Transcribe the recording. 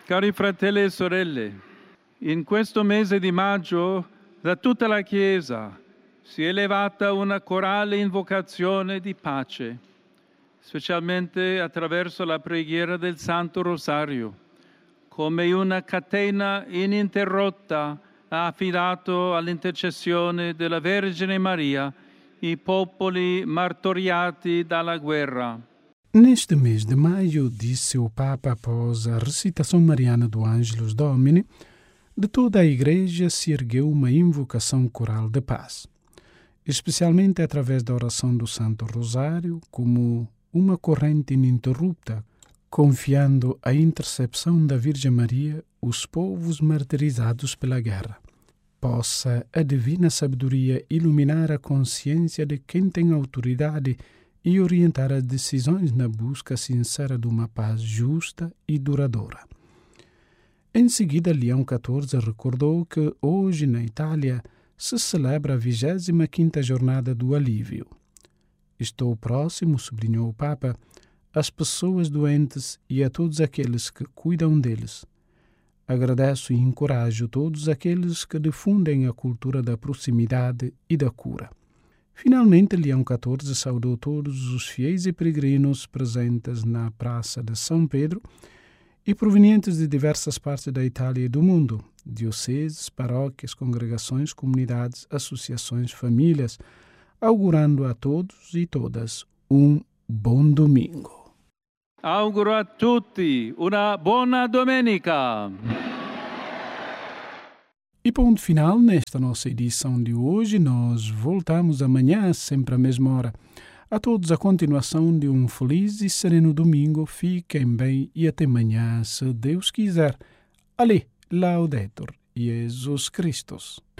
Cari fratelli e sorelle, in questo mese di maggio da tutta la Chiesa si è elevata una corale invocazione di pace, specialmente attraverso la preghiera del Santo Rosario, come una catena ininterrotta ha affidato all'intercessione della Vergine Maria i popoli martoriati dalla guerra. Neste mês de maio, disse o Papa após a recitação mariana do Ângelus Domini, de toda a Igreja se ergueu uma invocação coral de paz, especialmente através da oração do Santo Rosário, como uma corrente ininterrupta, confiando à intercessão da Virgem Maria os povos martirizados pela guerra. Possa a divina sabedoria iluminar a consciência de quem tem autoridade e orientar as decisões na busca sincera de uma paz justa e duradoura. Em seguida, Leão XIV recordou que hoje, na Itália, se celebra a 25ª Jornada do Alívio. Estou próximo, sublinhou o Papa, às pessoas doentes e a todos aqueles que cuidam deles. Agradeço e encorajo todos aqueles que difundem a cultura da proximidade e da cura. Finalmente, Leão XIV saudou todos os fiéis e peregrinos presentes na Praça de São Pedro e provenientes de diversas partes da Itália e do mundo, dioceses, paróquias, congregações, comunidades, associações, famílias, augurando a todos e todas um bom domingo. Auguro a tutti una buona domenica! E ponto final nesta nossa edição de hoje. Nós voltamos amanhã, sempre à mesma hora. A todos a continuação de um feliz e sereno domingo. Fiquem bem e até amanhã, se Deus quiser. Ali, Laudetur Jesus Christus.